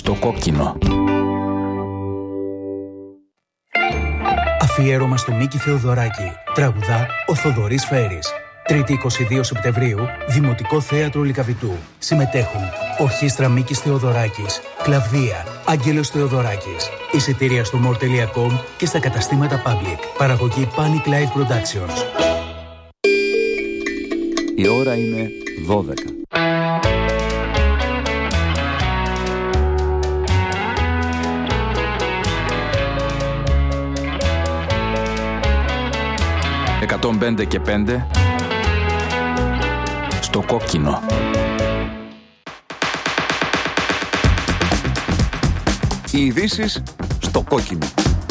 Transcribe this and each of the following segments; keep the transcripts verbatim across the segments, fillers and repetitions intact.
Στο κόκκινο. Αφιέρωμα στο Μίκη Θεοδωράκη. Τραγουδά ο Θοδωρής Φέρης. Τρίτη εικοστή δεύτερη Σεπτεμβρίου, Δημοτικό Θέατρο Λυκαβητού. Συμμετέχουν Ορχήστρα Μίκης Θεοδωράκης, Κλαβδία, Άγγελος Θεοδωράκης. Εισιτήρια στο μορ τελεία κομ και στα καταστήματα Public. Παραγωγή Panic Live Productions. Η ώρα είναι δώδεκα. εκατόν πέντε και πέντε στο κόκκινο. Οι ειδήσεις στο κόκκινο.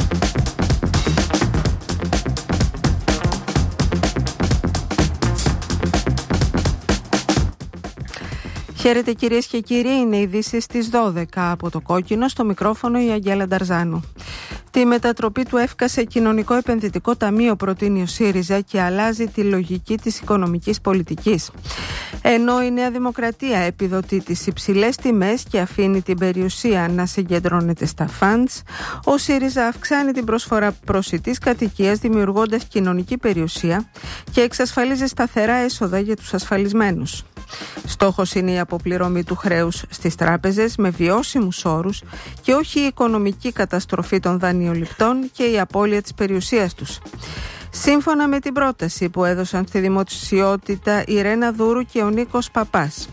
Χαίρετε κυρίες και κύριοι, είναι οι ειδήσεις στις δώδεκα από το κόκκινο, στο μικρόφωνο η Αγγέλα Νταρζάνου. Τη μετατροπή του ΕΦΚΑ σε κοινωνικό επενδυτικό ταμείο προτείνει ο ΣΥΡΙΖΑ και αλλάζει τη λογική της οικονομικής πολιτικής. Ενώ η Νέα Δημοκρατία επιδοτεί τις υψηλές τιμές και αφήνει την περιουσία να συγκεντρώνεται στα φαντς, ο ΣΥΡΙΖΑ αυξάνει την προσφορά προσιτής κατοικίας δημιουργώντας κοινωνική περιουσία και εξασφαλίζει σταθερά έσοδα για τους ασφαλισμένους. Στόχος είναι η αποπληρωμή του χρέους στις τράπεζες με βιώσιμους όρους και όχι η οικονομική καταστροφή των δανειοληπτών και η απώλεια της περιουσίας τους. Σύμφωνα με την πρόταση που έδωσαν στη δημοσιότητα η Ρένα Δούρου και ο Νίκος Παπάς,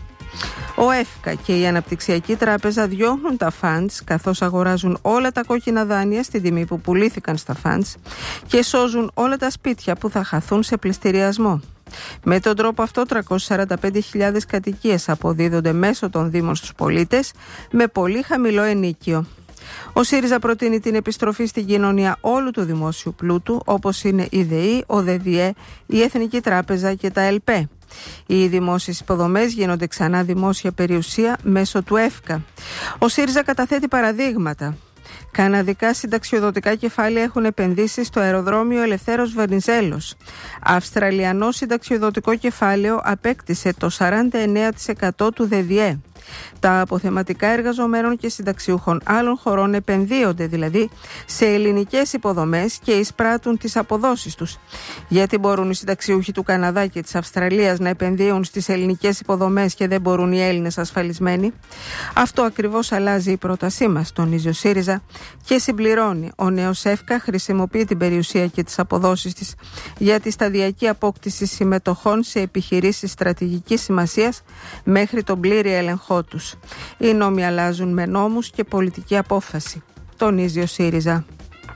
ο ΕΦΚΑ και η Αναπτυξιακή Τράπεζα διώχνουν τα φαντς καθώς αγοράζουν όλα τα κόκκινα δάνεια στην τιμή που πουλήθηκαν στα φαντς και σώζουν όλα τα σπίτια που θα χαθούν σε πληστηριασμό. Με τον τρόπο αυτό τριακόσιες σαράντα πέντε χιλιάδες κατοικίες αποδίδονται μέσω των δήμων στους πολίτες με πολύ χαμηλό ενοίκιο. Ο ΣΥΡΙΖΑ προτείνει την επιστροφή στην κοινωνία όλου του δημόσιου πλούτου, όπως είναι η ΔΕΗ, ο ΔΕΔΙΕ, η Εθνική Τράπεζα και τα ΕΛΠΕ. Οι δημόσιες υποδομές γίνονται ξανά δημόσια περιουσία μέσω του ΕΦΚΑ. Ο ΣΥΡΙΖΑ καταθέτει παραδείγματα. Καναδικά συνταξιοδοτικά κεφάλαια έχουν επενδύσει στο αεροδρόμιο Ελευθέρος Βενιζέλος. Αυστραλιανό συνταξιοδοτικό κεφάλαιο απέκτησε το σαράντα εννέα τοις εκατό του ΔΕΔΙΕ. Τα αποθεματικά εργαζομένων και συνταξιούχων άλλων χωρών επενδύονται δηλαδή σε ελληνικές υποδομές και εισπράττουν τις αποδόσεις τους. Γιατί μπορούν οι συνταξιούχοι του Καναδά και της Αυστραλίας να επενδύουν στις ελληνικές υποδομές και δεν μπορούν οι Έλληνες ασφαλισμένοι? Αυτό ακριβώς αλλάζει η πρότασή μας, τονίζει ο ΣΥΡΙΖΑ και συμπληρώνει. Ο νέος ΕΦΚΑ χρησιμοποιεί την περιουσία και τις αποδόσεις της για τη σταδιακή απόκτηση συμμετοχών σε επιχειρήσεις στρατηγικής σημασίας μέχρι τον πλήρη έλεγχο τους. Οι νόμοι αλλάζουν με νόμους και πολιτική απόφαση, τονίζει ο ΣΥΡΙΖΑ.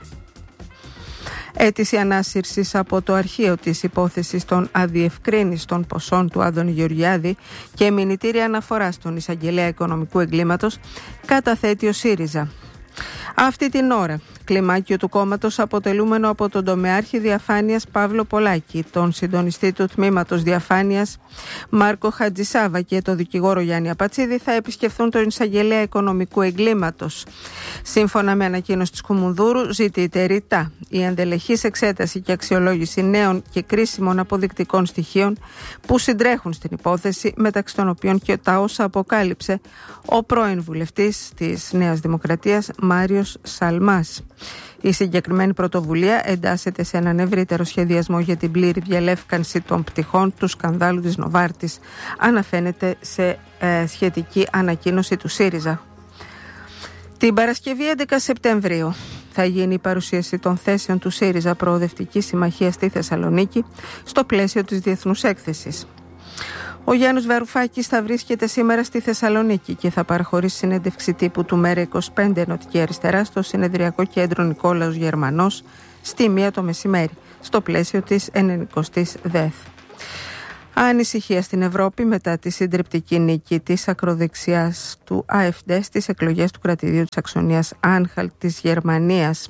Αίτηση ανάσυρσης από το αρχείο της υπόθεσης των αδιευκρίνιστων ποσών του Άδωνη Γεωργιάδη και μηνυτήρια αναφορά στον εισαγγελέα οικονομικού εγκλήματος καταθέτει ο ΣΥΡΙΖΑ. Αυτή την ώρα, κλιμάκιο του κόμματος αποτελούμενο από τον τομεάρχη διαφάνειας Παύλο Πολάκη, τον συντονιστή του τμήματος διαφάνειας Μάρκο Χατζησάβα και τον δικηγόρο Γιάννη Απατσίδη θα επισκεφθούν τον εισαγγελέα οικονομικού εγκλήματος. Σύμφωνα με ανακοίνωση της Κουμουνδούρου, ζητείται ρητά η ενδελεχής εξέταση και αξιολόγηση νέων και κρίσιμων αποδεικτικών στοιχείων που συντρέχουν στην υπόθεση, μεταξύ των οποίων και τα όσα αποκάλυψε ο πρώην βουλευτής της Νέας Δημοκρατίας Μάριος Σαλμάς. Η συγκεκριμένη πρωτοβουλία εντάσσεται σε έναν ευρύτερο σχεδιασμό για την πλήρη διαλεύκανση των πτυχών του σκανδάλου της Νοβάρτης, αναφέρεται σε ε, σχετική ανακοίνωση του ΣΥΡΙΖΑ. Την Παρασκευή έντεκα Σεπτεμβρίου θα γίνει η παρουσίαση των θέσεων του ΣΥΡΙΖΑ Προοδευτική Συμμαχία στη Θεσσαλονίκη στο πλαίσιο της Διεθνούς Έκθεσης. Ο Γιάννης Βαρουφάκης θα βρίσκεται σήμερα στη Θεσσαλονίκη και θα παραχωρήσει συνέντευξη τύπου του ΜΕΡΑ είκοσι πέντε Ενωτική Αριστερά στο Συνεδριακό Κέντρο Νικόλαος Γερμανός στη μία το μεσημέρι, στο πλαίσιο της ενενηκοστής ΔΕΘ. Ανησυχία στην Ευρώπη μετά τη συντριπτική νίκη της ακροδεξιάς του ΑΕΦΝΤΕ στις εκλογές του κρατηδίου της Σαξονίας Άνχαλτ της Γερμανίας.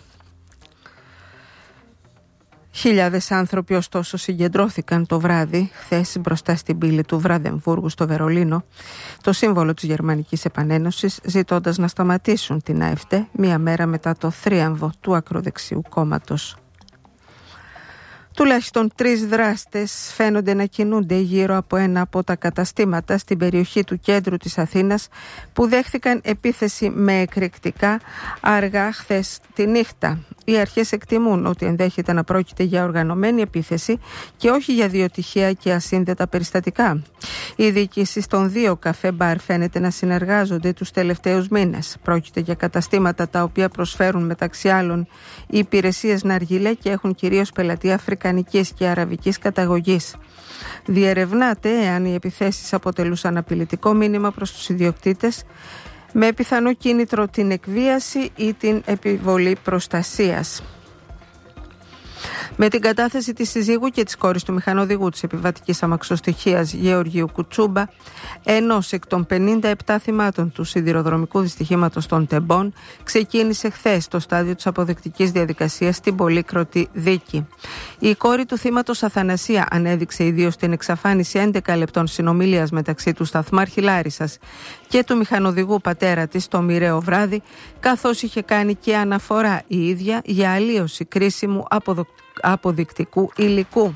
Χιλιάδες άνθρωποι ωστόσο συγκεντρώθηκαν το βράδυ χθες μπροστά στην πύλη του Βραντεμβούργου στο Βερολίνο, το σύμβολο της Γερμανικής Επανένωσης, ζητώντας να σταματήσουν την ΑΕΦΝΤΕ μία μέρα μετά το θρίαμβο του ακροδεξιού κόμματος. Τουλάχιστον τρεις δράστες φαίνονται να κινούνται γύρω από ένα από τα καταστήματα στην περιοχή του κέντρου της Αθήνας που δέχθηκαν επίθεση με εκρηκτικά αργά χθες τη νύχτα. Οι αρχές εκτιμούν ότι ενδέχεται να πρόκειται για οργανωμένη επίθεση και όχι για δύο τυχαία και ασύνδετα περιστατικά. Οι διοικήσεις των δύο καφέ μπαρ φαίνεται να συνεργάζονται τους τελευταίους μήνες. Πρόκειται για καταστήματα τα οποία προσφέρουν μεταξύ άλλων υπηρεσίες ναργιλέ και έχουν κυρίως πελατεία αφρικανικής και αραβικής καταγωγής. Διερευνάται εάν οι επιθέσεις αποτελούσαν απειλητικό μήνυμα προς τους ιδιοκτήτες, με πιθανό κίνητρο την εκβίαση ή την επιβολή προστασίας. Με την κατάθεση της συζύγου και της κόρης του μηχανοδηγού της επιβατικής αμαξοστοιχείας Γεωργίου Κουτσούμπα, ενός εκ των πενήντα επτά θυμάτων του σιδηροδρομικού δυστυχήματος των Τεμπών, ξεκίνησε χθες το στάδιο της αποδεικτικής διαδικασίας στην πολύκροτη δίκη. Η κόρη του θύματος Αθανασία ανέδειξε ιδίως την εξαφάνιση έντεκα λεπτών συνομιλίας μεταξύ του σταθμάρχη Λάρισσας και του μηχανοδηγού πατέρα της το μοιραίο βράδυ, καθώς είχε κάνει και αναφορά η ίδια για αλλίωση κρίσιμου αποδεικτικού υλικού.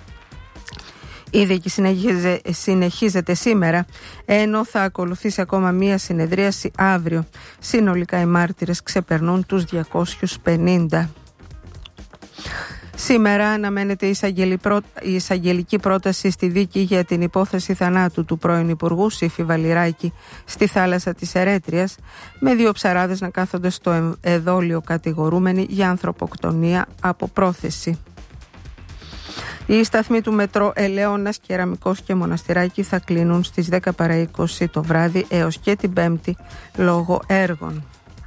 Η δίκη συνεχίζεται σήμερα, ενώ θα ακολουθήσει ακόμα μία συνεδρίαση αύριο. Συνολικά οι μάρτυρες ξεπερνούν τους διακόσιους πενήντα. Σήμερα αναμένεται η εισαγγελική πρόταση στη δίκη για την υπόθεση θανάτου του πρώην Υπουργού Σύφη Βαλιράκη στη θάλασσα της Ερέτριας, με δύο ψαράδες να κάθονται στο εδόλιο κατηγορούμενοι για ανθρωποκτονία από πρόθεση. Οι σταθμοί του μετρό Ελαιώνας, Κεραμικός και Μοναστηράκη θα κλείνουν στις δέκα παρά είκοσι το βράδυ έως και την Πέμπτη λόγω έργων.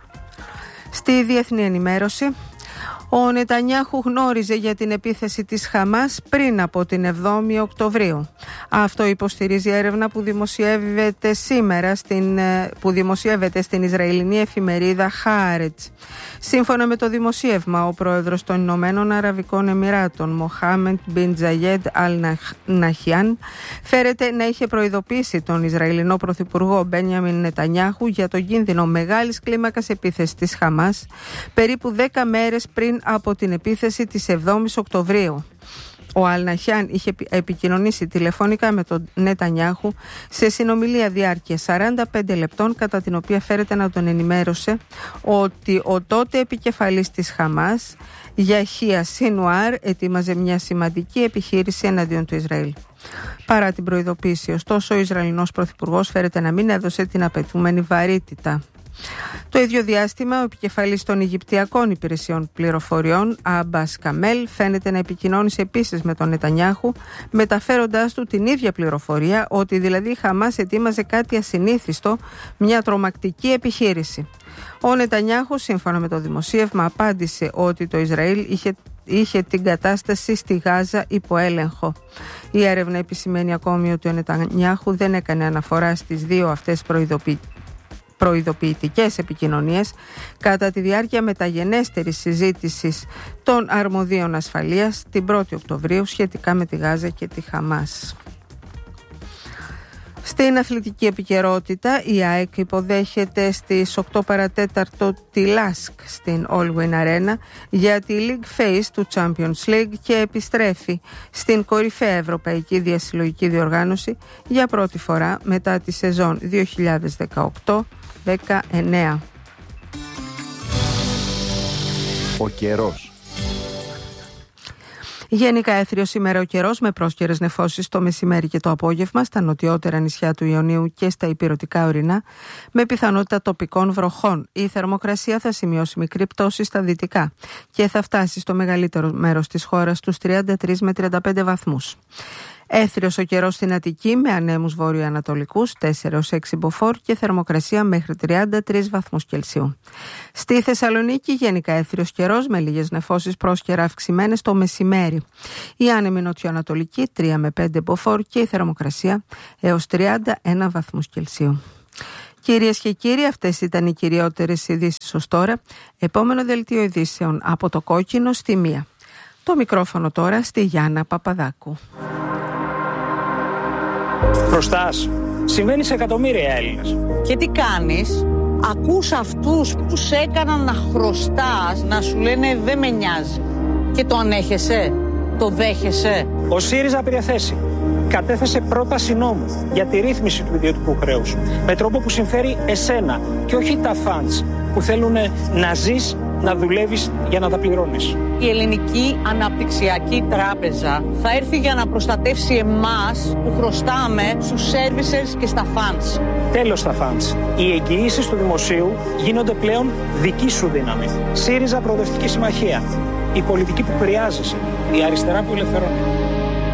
Στη διεθνή ενημέρωση, ο Νετανιάχου γνώριζε για την επίθεση της Χαμάς πριν από την εβδόμη Οκτωβρίου. Αυτό υποστηρίζει έρευνα που δημοσιεύεται σήμερα στην, που δημοσιεύεται στην Ισραηλινή εφημερίδα Χаарετς. Σύμφωνα με το δημοσίευμα, ο πρόεδρος των Ηνωμένων Αραβικών Εμιράτων, Μοχάμεντ Μπιν Τζαγέντ Αλ Ναχιάν, φέρεται να είχε προειδοποιήσει τον Ισραηλινό πρωθυπουργό Μπένιαμιν Νετανιάχου για το κίνδυνο μεγάλης κλίμακας επίθεσης της Χαμάς περίπου δέκα μέρες πριν από την επίθεση της εβδόμης Οκτωβρίου. Ο Αλ Ναχιάν είχε επικοινωνήσει τηλεφωνικά με τον Νετανιάχου σε συνομιλία διάρκειας σαράντα πέντε λεπτών, κατά την οποία φέρεται να τον ενημέρωσε ότι ο τότε επικεφαλής της Χαμάς, Γιαχία Σινουάρ, ετοίμαζε μια σημαντική επιχείρηση εναντίον του Ισραήλ. Παρά την προειδοποίηση, ωστόσο, ο Ισραηλινός πρωθυπουργός φέρεται να μην έδωσε την απαιτούμενη βαρύτητα. Το ίδιο διάστημα, ο επικεφαλής των Αιγυπτιακών Υπηρεσιών Πληροφοριών, Αμπάς Καμέλ, φαίνεται να επικοινώνησε επίσης με τον Νετανιάχου, μεταφέροντάς του την ίδια πληροφορία, ότι δηλαδή η Χαμάς ετοίμαζε κάτι ασυνήθιστο, μια τρομακτική επιχείρηση. Ο Νετανιάχου, σύμφωνα με το δημοσίευμα, απάντησε ότι το Ισραήλ είχε είχε την κατάσταση στη Γάζα υπό έλεγχο. Η έρευνα επισημαίνει ακόμη ότι ο Νετανιάχου δεν έκανε αναφορά στις δύο αυτές προειδοποιήσεις προειδοποιητικές επικοινωνίες κατά τη διάρκεια μεταγενέστερης συζήτησης των αρμοδίων ασφαλείας την πρώτη Οκτωβρίου σχετικά με τη Γάζα και τη Χαμάς. Στην αθλητική επικαιρότητα, η ΑΕΚ υποδέχεται στις οκτώ παρά τέταρτο τη Λάσκ στην Allwyn Arena για τη League Phase του Champions League και επιστρέφει στην κορυφαία ευρωπαϊκή διασυλλογική διοργάνωση για πρώτη φορά μετά τη σεζόν δύο χιλιάδες δεκαοκτώ δεκαεννέα. Ο καιρός. Γενικά έθριος σήμερα ο καιρός, με πρόσκαιρες νεφώσεις το μεσημέρι και το απόγευμα στα νοτιότερα νησιά του Ιωνίου και στα ηπειρωτικά ορεινά, με πιθανότητα τοπικών βροχών. Η θερμοκρασία θα σημειώσει μικρή πτώση στα δυτικά και θα φτάσει στο μεγαλύτερο μέρος της χώρας στους τριάντα τρεις με τριάντα πέντε βαθμούς. Έθριος ο καιρός στην Αττική με ανέμους βορειοανατολικούς τέσσερα έως έξι μποφόρ και θερμοκρασία μέχρι τριάντα τρεις βαθμούς Κελσίου. Στη Θεσσαλονίκη γενικά έθριος καιρός με λίγες νεφώσεις πρόσκαιρα αυξημένες το μεσημέρι. Η άνεμη νοτιοανατολική τρία με πέντε μποφόρ και η θερμοκρασία έως τριάντα ένα βαθμούς Κελσίου. Κυρίες και κύριοι, αυτές ήταν οι κυριότερες ειδήσεις ως τώρα. Επόμενο δελτίο ειδήσεων από το Κόκκινο στη Μία. Το μικρόφωνο τώρα στη Γιάννα Παπαδάκου. Χρωστάς. Συμβαίνει σε εκατομμύρια Έλληνες. Και τι κάνεις? Ακούς αυτούς που σε έκαναν να χρωστάς, να σου λένε δεν με νοιάζει. Και το ανέχεσαι. Το δέχεσαι? Ο ΣΥΡΙΖΑ πήρε θέση. Κατέθεσε πρόταση νόμου για τη ρύθμιση του ιδιωτικού χρέους. Με τρόπο που συμφέρει εσένα και όχι τα φαντς που θέλουν να ζεις, να δουλεύεις για να τα πληρώνεις. Η Ελληνική Αναπτυξιακή Τράπεζα θα έρθει για να προστατεύσει εμάς που χρωστάμε στους servicers και στα funds. Τέλος στα funds. Οι εγγυήσεις του δημοσίου γίνονται πλέον δική σου δύναμη. ΣΥΡΙΖΑ Προοδευτική Συμμαχία. Η πολιτική που χρειάζεσαι. Η αριστερά που ελευθερώνει.